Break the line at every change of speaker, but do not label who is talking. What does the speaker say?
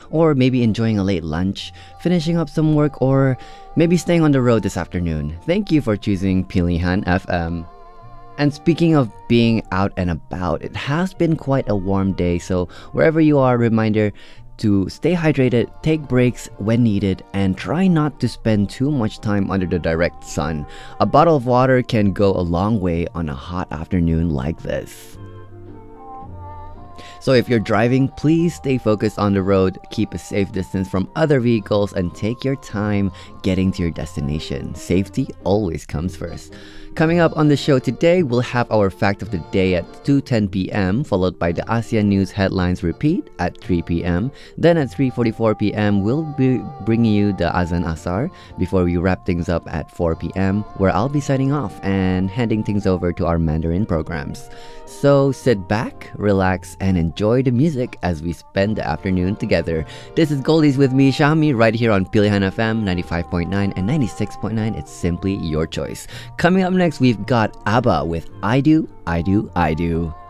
or maybe enjoying a late lunch, finishing up some work, or maybe staying on the road this afternoon. Thank you for choosing Pilihan FM. And speaking of being out and about, it has been quite a warm day, so wherever you are, reminder to stay hydrated, take breaks when needed, and try not to spend too much time under the direct sun. A bottle of water can go a long way on a hot afternoon like this. So if you're driving, please stay focused on the road, keep a safe distance from other vehicles, and take your time getting to your destination. Safety always comes first. Coming up on the show today, we'll have our fact of the day at 2:10 p.m., followed by the ASEAN News headlines repeat at 3 p.m. Then at 3:44 p.m., we'll be bringing you the Azan Asar before we wrap things up at 4 p.m., where I'll be signing off and handing things over to our Mandarin programs. So sit back, relax, and enjoy the music as we spend the afternoon together. This is Goldies with me, Shami, right here on Pilihan FM 95.9 and 96.9. It's simply your choice. Coming up next, we've got ABBA with I Do, I Do, I Do.